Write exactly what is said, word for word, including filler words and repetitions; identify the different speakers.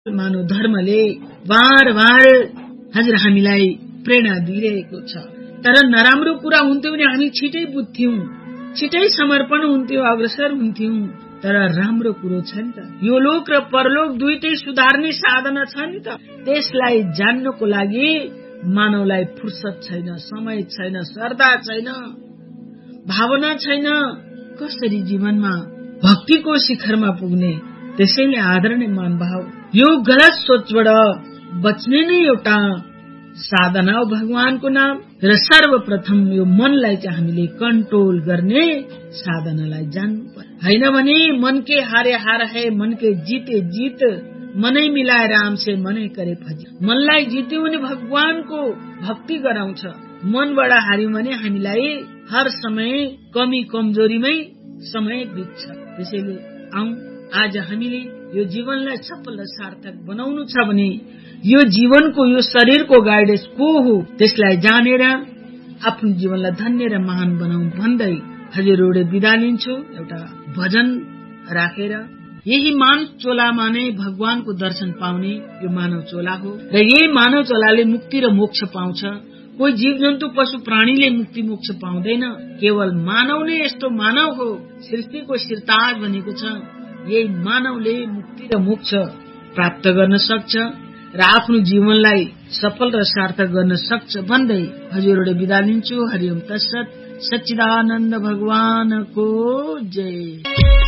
Speaker 1: मानव धर्मले बार बार हजुर हामीलाई प्रेरणा दिइरहेको छ। तर नराम्रो कुरा हुन्थ्यो भने हामी छिटै बुझ्थ्यौं, छिटै समर्पण हुन्थ्यो, अग्रसर हुन्थ्यौं। तर राम्रो कुरो छ नि त, यो लोक र परलोक दुईटै सुधार्ने साधना छ नि त। त्यसलाई जान्नको लागि मानवलाई फुर्सद छैन, समय छैन, श्रद्धा छैन, भावना छैन। कसरी जीवनमा भक्तिको शिखरमा पुग्ने? त्यसैले आदरणीय मानभाव, यो गलत सोचबाट बच्ने नै एउटा साधना हो भगवानको नाम। र सर्वप्रथम यो मनलाई चाहिँ हामीले कन्ट्रोल गर्ने साधनालाई जान्नु पर्यो। हैन भने मन के हारे हार है, मन के जीते जीत, मनै मिलाए राम से मनै करे फजी। मनलाई जित्यो भने भगवानको भक्ति गराउँछ, मनबाट हार्यौं भने हामीलाई हर समय कमी कमजोरीमै समय बित्छ। त्यसैले आउँ आज हामीले यो जीवनलाई सफल र सार्थक बनाउनु छ भने यो जीवनको, यो शरीरको गाइडेन्स को हो त्यसलाई जानेर आफ्नो जीवनलाई धन्य र महान बनाउँ भन्दै हजुरहरूले बिदा लिन्छु एउटा भजन राखेर। यही मान चोलामा नै भगवानको दर्शन पाउने यो मानव चोला हो र यही मानव चोलाले मुक्ति र मोक्ष पाउँछ। कोही जीव जन्तु पशु प्राणीले मुक्ति मोक्ष पाउँदैन, केवल मानव नै यस्तो मानव हो, सृष्टिको सिरताज भनेको छ। यही मानवले मुक्ति र मोक्ष प्राप्त गर्न सक्छ र आफ्नो जीवनलाई सफल र सार्थक गर्न सक्छ भन्दै हजुरहरूले बिदा लिन्छु। हरिओम तत्सत। सच्चिदानन्द भगवानको जय।